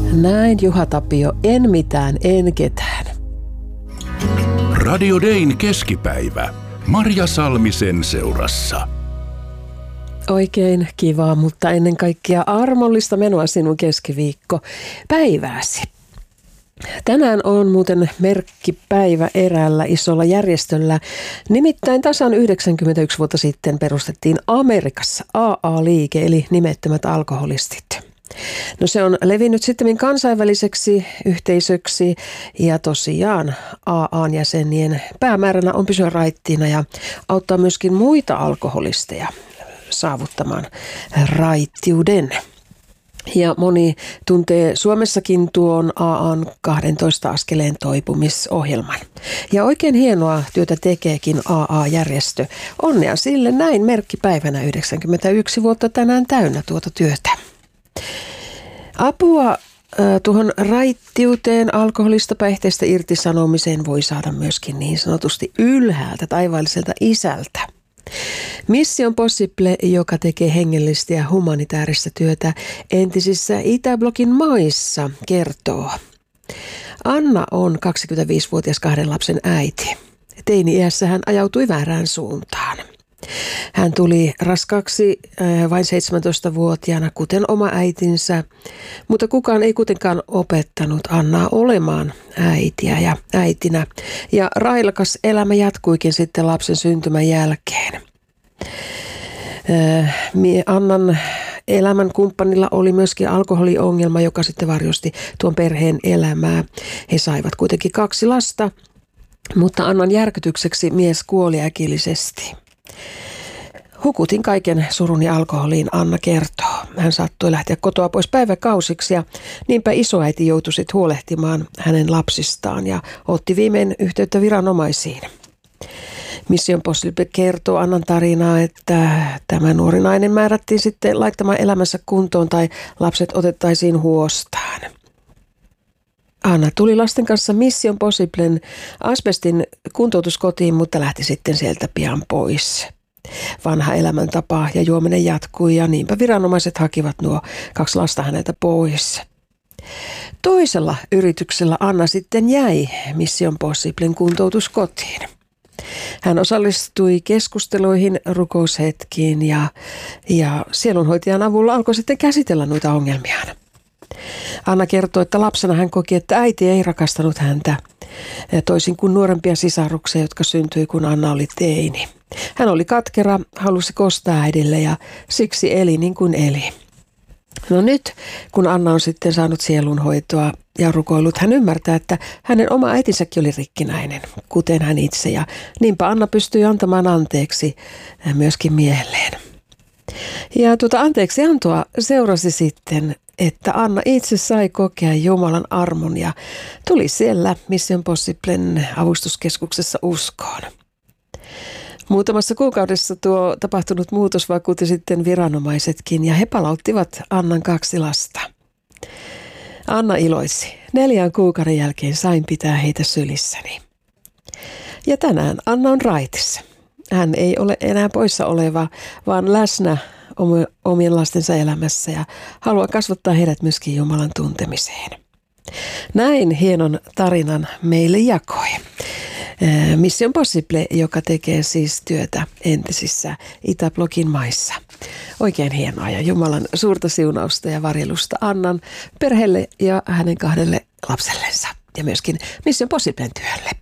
Näin Juha Tapio, en mitään, en ketään. Radio Dayn keskipäivä. Marja Salmisen seurassa. Oikein kivaa, mutta ennen kaikkea armollista menoa sinun keskiviikko päivääsi. Tänään on muuten merkkipäivä eräällä isolla järjestöllä. Nimittäin tasan 91 vuotta sitten perustettiin Amerikassa AA-liike eli nimettömät alkoholistit. No se on levinnyt sitten kansainväliseksi yhteisöksi ja tosiaan AA:n jäsenien päämääränä on pysyä raittiina ja auttaa myöskin muita alkoholisteja saavuttamaan raittiuden. Ja moni tuntee Suomessakin tuon AA:n 12 askeleen toipumisohjelman. Ja oikein hienoa työtä tekeekin AA-järjestö. Onnea sille näin merkkipäivänä 91 vuotta tänään täynnä tuota työtä. Apua tuohon raittiuteen, alkoholista, päihteistä irtisanomiseen voi saada myöskin niin sanotusti ylhäältä, taivaalliselta isältä. Mission Possible, joka tekee hengellistä ja humanitaarista työtä entisissä Itäblokin maissa, kertoo. Anna on 25-vuotias 2 lapsen äiti. Teini-iässä hän ajautui väärään suuntaan. Hän tuli raskaaksi vain 17-vuotiaana, kuten oma äitinsä, mutta kukaan ei kuitenkaan opettanut Annaa olemaan äitiä ja äitinä. Ja railakas elämä jatkuikin sitten lapsen syntymän jälkeen. Annan elämän kumppanilla oli myöskin alkoholiongelma, joka sitten varjosti tuon perheen elämää. He saivat kuitenkin 2 lasta, mutta Annan järkytykseksi mies kuoli äkillisesti. Hukutin kaiken suruni alkoholiin, Anna kertoo. Hän saattoi lähteä kotoa pois päiväkausiksi ja niinpä isoäiti joutui sitten huolehtimaan hänen lapsistaan ja otti viimein yhteyttä viranomaisiin. Mission Possible kertoo Annan tarinaa, että tämä nuori nainen määrättiin sitten laittamaan elämänsä kuntoon tai lapset otettaisiin huostaan. Anna tuli lasten kanssa Mission Possiblen asbestin kuntoutuskotiin, mutta lähti sitten sieltä pian pois. Vanha elämäntapa ja juominen jatkui ja niinpä viranomaiset hakivat nuo 2 lasta häneltä pois. Toisella yrityksellä Anna sitten jäi Mission Possiblen kuntoutuskotiin. Hän osallistui keskusteluihin, rukoushetkiin ja sielunhoitajan avulla alkoi sitten käsitellä noita ongelmiaan. Anna kertoi, että lapsena hän koki, että äiti ei rakastanut häntä, toisin kuin nuorempia sisaruksia, jotka syntyi, kun Anna oli teini. Hän oli katkera, halusi kostaa äidille ja siksi eli niin kuin eli. No nyt, kun Anna on sitten saanut sielunhoitoa ja rukoillut, hän ymmärtää, että hänen oma äitinsäkin oli rikkinäinen, kuten hän itse. Ja niinpä Anna pystyi antamaan anteeksi myöskin miehelleen. Ja tuota anteeksiantoa seurasi sitten, että Anna itse sai kokea Jumalan armon ja tuli siellä Mission Possiblen avustuskeskuksessa uskoon. Muutamassa kuukaudessa tuo tapahtunut muutos vakuutti sitten viranomaisetkin ja he palauttivat Annan 2 lasta. Anna iloitsi. 4 kuukauden jälkeen sain pitää heitä sylissäni. Ja tänään Anna on raitissa. Hän ei ole enää poissa oleva, vaan läsnä omien lastensa elämässä ja haluaa kasvattaa heidät myöskin Jumalan tuntemiseen. Näin hienon tarinan meille jakoi. Mission Possible, joka tekee siis työtä entisissä Itäblokin maissa. Oikein hienoa ja Jumalan suurta siunausta ja varjelusta Annan perheelle ja hänen 2 lapsellensa ja myöskin Mission Possiblen työlle.